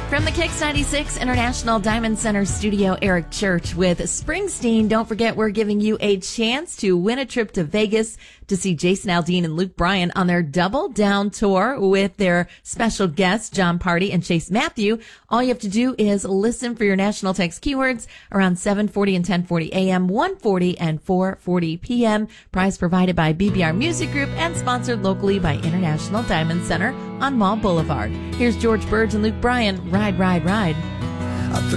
From the Kicks 96 International Diamond Center studio, Eric Church with Springsteen. Don't forget, we're giving you a chance to win a trip to Vegas to see Jason Aldean and Luke Bryan on their Double Down tour with their special guests, John Party and Chase Matthew. All you have to do is listen for your national text keywords around 7:40 and 10:40 a.m., 1:40 and 4:40 p.m. Prize provided by BBR Music Group and sponsored locally by International Diamond Center on Mall Boulevard. Here's George Burge and Luke Bryan. Ride, ride, ride.